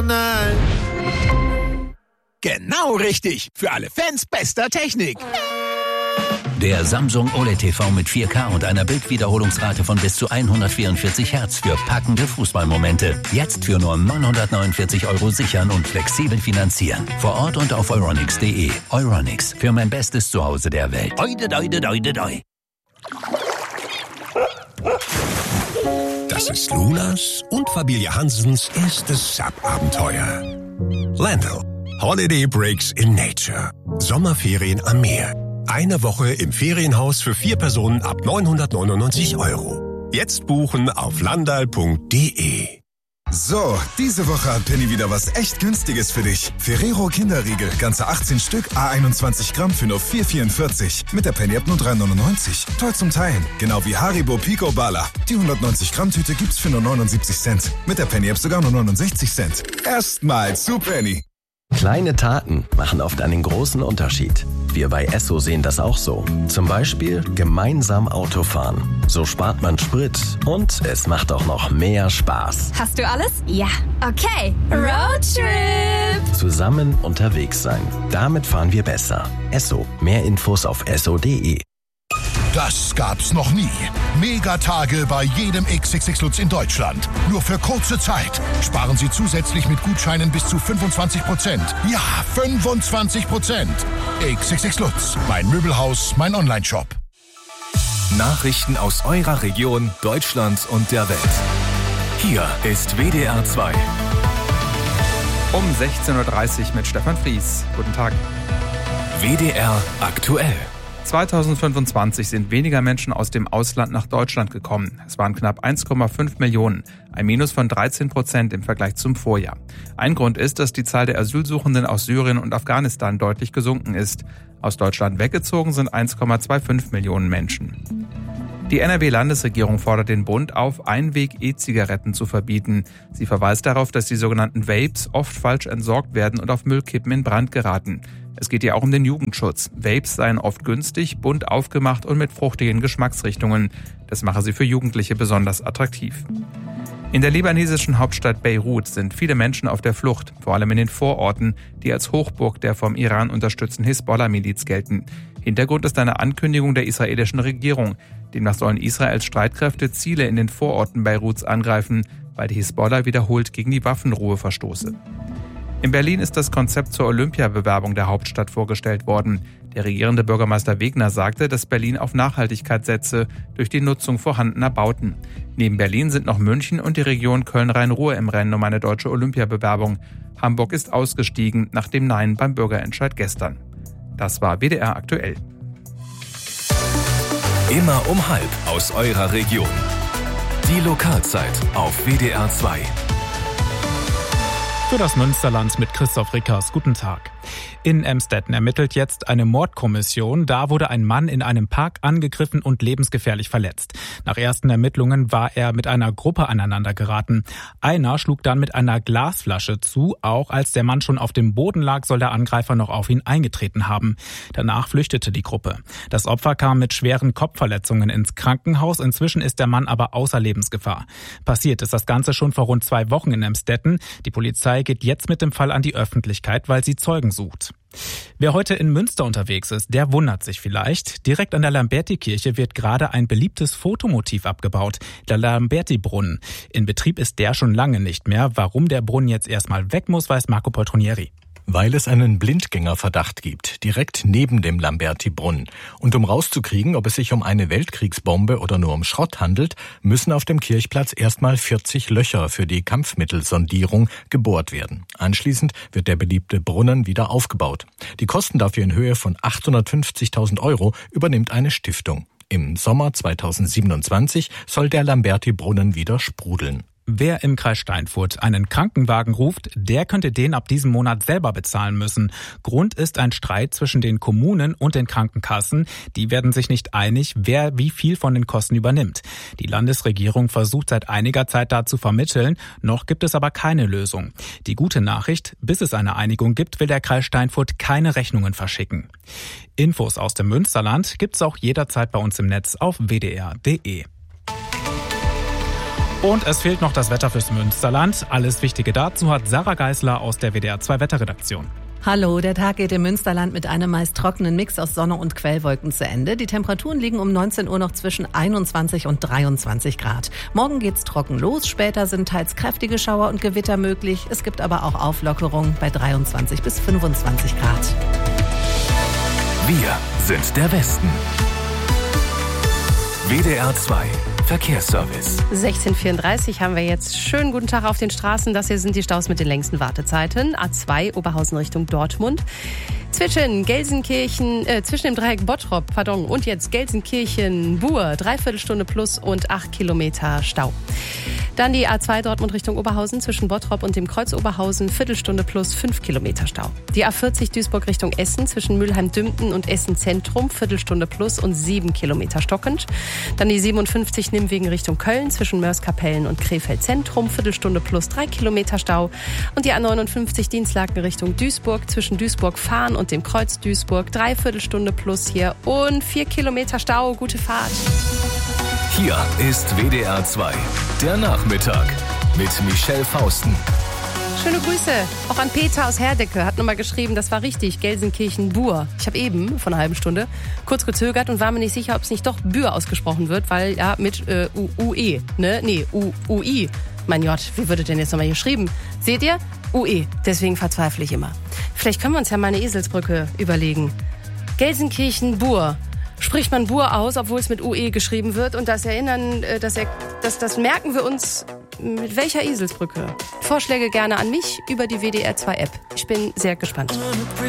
Nein. Genau richtig. Für alle Fans bester Technik. Der Samsung OLED TV mit 4K und einer Bildwiederholungsrate von bis zu 144 Hertz für packende Fußballmomente. Jetzt für nur 949 € sichern und flexibel finanzieren. Vor Ort und auf euronics.de. Euronics, für mein bestes Zuhause der Welt. Oide, doide, doide, doi. Das ist Lunas und Familie Hansens erstes Sub-Abenteuer. Lando. Holiday Breaks in Nature. Sommerferien am Meer. Eine Woche im Ferienhaus für 4 Personen ab 999 €. Jetzt buchen auf landal.de. So, diese Woche hat Penny wieder was echt Günstiges für dich. Ferrero Kinderriegel, ganze 18 Stück, A21 Gramm für nur 4,44. Mit der Penny-App nur 3,99. Toll zum Teilen. Genau wie Haribo Pico Bala. Die 190 Gramm Tüte gibt's für nur 79 Cent. Mit der Penny-App sogar nur 69 Cent. Erstmal zu Penny. Kleine Taten machen oft einen großen Unterschied. Wir bei Esso sehen das auch so. Zum Beispiel gemeinsam Autofahren. So spart man Sprit und es macht auch noch mehr Spaß. Hast du alles? Ja. Okay. Roadtrip! Zusammen unterwegs sein. Damit fahren wir besser. Esso. Mehr Infos auf esso.de. Das gab's noch nie. Megatage bei jedem XXX Lutz in Deutschland. Nur für kurze Zeit. Sparen Sie zusätzlich mit Gutscheinen bis zu 25%. Ja, 25%. XXX Lutz. Mein Möbelhaus, mein Onlineshop. Nachrichten aus eurer Region, Deutschland und der Welt. Hier ist WDR 2. Um 16.30 Uhr mit Stefan Fries. Guten Tag. WDR aktuell. 2025 sind weniger Menschen aus dem Ausland nach Deutschland gekommen. Es waren knapp 1,5 Millionen, ein Minus von 13% im Vergleich zum Vorjahr. Ein Grund ist, dass die Zahl der Asylsuchenden aus Syrien und Afghanistan deutlich gesunken ist. Aus Deutschland weggezogen sind 1,25 Millionen Menschen. Die NRW-Landesregierung fordert den Bund auf, Einweg-E-Zigaretten zu verbieten. Sie verweist darauf, dass die sogenannten Vapes oft falsch entsorgt werden und auf Müllkippen in Brand geraten. Es geht ja auch um den Jugendschutz. Vapes seien oft günstig, bunt aufgemacht und mit fruchtigen Geschmacksrichtungen. Das mache sie für Jugendliche besonders attraktiv. In der libanesischen Hauptstadt Beirut sind viele Menschen auf der Flucht, vor allem in den Vororten, die als Hochburg der vom Iran unterstützten Hisbollah-Miliz gelten. Hintergrund ist eine Ankündigung der israelischen Regierung. Demnach sollen Israels Streitkräfte Ziele in den Vororten Beiruts angreifen, weil die Hisbollah wiederholt gegen die Waffenruhe verstoße. In Berlin ist das Konzept zur Olympiabewerbung der Hauptstadt vorgestellt worden. Der regierende Bürgermeister Wegner sagte, dass Berlin auf Nachhaltigkeit setze durch die Nutzung vorhandener Bauten. Neben Berlin sind noch München und die Region Köln-Rhein-Ruhr im Rennen um eine deutsche Olympiabewerbung. Hamburg ist ausgestiegen nach dem Nein beim Bürgerentscheid gestern. Das war WDR aktuell. Immer um 12 aus eurer Region. Die Lokalzeit auf WDR 2. Für das Münsterland mit Christoph Rickers. Guten Tag. In Emstetten ermittelt jetzt eine Mordkommission. Da wurde ein Mann in einem Park angegriffen und lebensgefährlich verletzt. Nach ersten Ermittlungen war er mit einer Gruppe aneinander geraten. Einer schlug dann mit einer Glasflasche zu. Auch als der Mann schon auf dem Boden lag, soll der Angreifer noch auf ihn eingetreten haben. Danach flüchtete die Gruppe. Das Opfer kam mit schweren Kopfverletzungen ins Krankenhaus. Inzwischen ist der Mann aber außer Lebensgefahr. Passiert ist das Ganze schon vor rund 2 Wochen in Emstetten. Die Polizei geht jetzt mit dem Fall an die Öffentlichkeit, weil sie Zeugen sucht. Wer heute in Münster unterwegs ist, der wundert sich vielleicht. Direkt an der Lamberti-Kirche wird gerade ein beliebtes Fotomotiv abgebaut, der Lamberti-Brunnen. In Betrieb ist der schon lange nicht mehr. Warum der Brunnen jetzt erstmal weg muss, weiß Marco Poltronieri. Weil es einen Blindgängerverdacht gibt, direkt neben dem Lamberti-Brunnen. Und um rauszukriegen, ob es sich um eine Weltkriegsbombe oder nur um Schrott handelt, müssen auf dem Kirchplatz erstmal 40 Löcher für die Kampfmittelsondierung gebohrt werden. Anschließend wird der beliebte Brunnen wieder aufgebaut. Die Kosten dafür in Höhe von 850.000 € übernimmt eine Stiftung. Im Sommer 2027 soll der Lamberti-Brunnen wieder sprudeln. Wer im Kreis Steinfurt einen Krankenwagen ruft, der könnte den ab diesem Monat selber bezahlen müssen. Grund ist ein Streit zwischen den Kommunen und den Krankenkassen. Die werden sich nicht einig, wer wie viel von den Kosten übernimmt. Die Landesregierung versucht seit einiger Zeit da zu vermitteln. Noch gibt es aber keine Lösung. Die gute Nachricht, bis es eine Einigung gibt, will der Kreis Steinfurt keine Rechnungen verschicken. Infos aus dem Münsterland gibt's auch jederzeit bei uns im Netz auf wdr.de. Und es fehlt noch das Wetter fürs Münsterland. Alles Wichtige dazu hat Sarah Geisler aus der WDR 2 Wetterredaktion. Hallo, der Tag geht im Münsterland mit einem meist trockenen Mix aus Sonne und Quellwolken zu Ende. Die Temperaturen liegen um 19 Uhr noch zwischen 21 und 23 Grad. Morgen geht's trocken los, später sind teils kräftige Schauer und Gewitter möglich. Es gibt aber auch Auflockerungen bei 23 bis 25 Grad. Wir sind der Westen. WDR 2 Verkehrsservice. 16:34 haben wir jetzt. Schönen guten Tag auf den Straßen. Das hier sind die Staus mit den längsten Wartezeiten. A2 Oberhausen Richtung Dortmund. Zwischen dem Dreieck Bottrop, und jetzt Gelsenkirchen-Buhr, 3/4 Stunde plus und 8 Kilometer Stau. Dann die A2 Dortmund Richtung Oberhausen zwischen Bottrop und dem Kreuz Oberhausen, Viertelstunde plus 5 Kilometer Stau. Die A40 Duisburg Richtung Essen zwischen Mülheim-Dümpten und Essen Zentrum, Viertelstunde plus und 7 Kilometer stockend. Dann die 57 Nimwegen Richtung Köln zwischen Mörs-Kapellen und Krefeld Zentrum, Viertelstunde plus 3 Kilometer Stau. Und die A59 Dienstlaken Richtung Duisburg zwischen Duisburg-Fahn und dem Kreuz Duisburg, 3/4 Stunde plus hier und 4 Kilometer Stau. Gute Fahrt. Hier ist WDR 2, der Nachmittag mit Michelle Fausten. Schöne Grüße auch an Peter aus Herdecke, hat nochmal geschrieben, das war richtig, Gelsenkirchen-Buhr. Ich habe eben, vor einer halben Stunde, kurz gezögert und war mir nicht sicher, ob es nicht doch Buhr ausgesprochen wird, weil ja mit UE, ne? Nee, UI. Mein Gott, wie würde denn jetzt nochmal geschrieben? Seht ihr? UE, deswegen verzweifle ich immer. Vielleicht können wir uns ja mal eine Eselsbrücke überlegen. Gelsenkirchen-Buhr. Spricht man Buhr aus, obwohl es mit UE geschrieben wird. Und das merken wir uns mit welcher Eselsbrücke. Vorschläge gerne an mich über die WDR 2 App. Ich bin sehr gespannt.